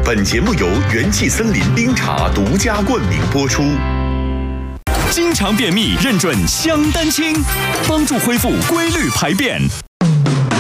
本节目由元气森林冰茶独家冠名播出。 经常便秘认准香丹清，帮助恢复规律排便。